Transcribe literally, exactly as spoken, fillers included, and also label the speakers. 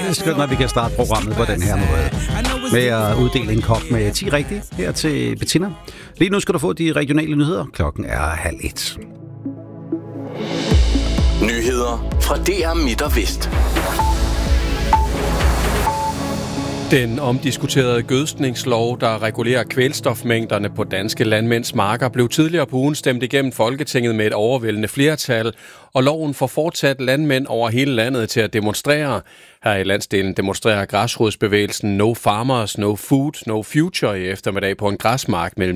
Speaker 1: er skønt, når vi kan starte programmet på den her måde. Med at uddele en kop med ti rigtige her til Bettina. Lige nu skal du få de regionale nyheder. Klokken er halv et.
Speaker 2: Nyheder fra D R Midt og Vest.
Speaker 3: Den omdiskuterede gødskningslov, der regulerer kvælstofmængderne på danske landmænds marker, blev tidligere på ugen stemt igennem Folketinget med et overvældende flertal, og loven får fortsat landmænd over hele landet til at demonstrere. Her i landsdelen demonstrerer græsrodsbevægelsen No Farmers, No Food, No Future i eftermiddag på en græsmark mellem